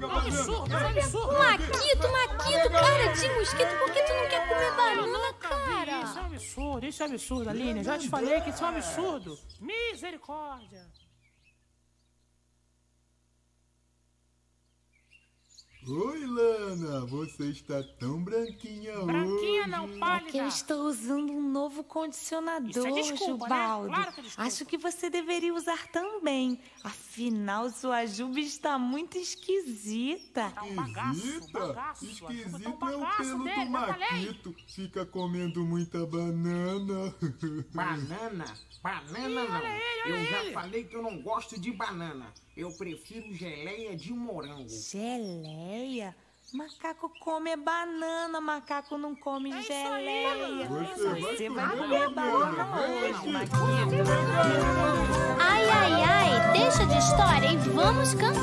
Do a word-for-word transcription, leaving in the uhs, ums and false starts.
Pega a banana. Absurdo, é absurdo. Maquito, Maquito, cara de mosquito, por que tu não quer comer banana, cara? Isso é um absurdo, isso é um absurdo, Aline. Já te falei que isso é um absurdo. Misericórdia. Oi, Lana, você está tão branquinha, Branquinha hoje. não, É pálida. que eu estou usando um novo condicionador, Isso é desculpa, né? Jubaldo. Claro que é desculpa. Acho que você deveria usar também. Afinal, sua Juba está muito esquisita. Tá um bagaço, Esquisita? bagaço. Esquisito Tá um é o bagaço pelo dele, do já falei. Maquito. Fica comendo muita banana. Banana? Banana Ih, não. olha ele, olha eu já ele. falei que eu não gosto de banana. Eu prefiro geleia de morango. Geleia? Macaco come banana, macaco não come É isso aí, geleia. Você vai Você comer vai comer banana, banana vem hoje, aqui. Maquito. Ai, ai, ai, deixa de história e vamos cantar.